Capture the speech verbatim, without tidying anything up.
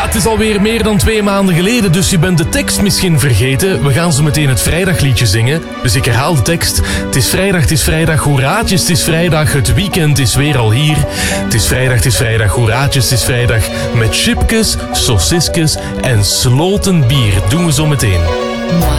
het is alweer meer dan twee maanden geleden, dus je bent de tekst misschien vergeten. We gaan zo meteen het vrijdagliedje zingen. Dus ik herhaal de tekst. Het is vrijdag, het is vrijdag, hoeraatjes, het is vrijdag. Het weekend is weer al hier. Het is vrijdag, het is vrijdag, hoeraatjes, het is vrijdag. Met chipjes, saucisjes en sloten bier. Doen we zo meteen.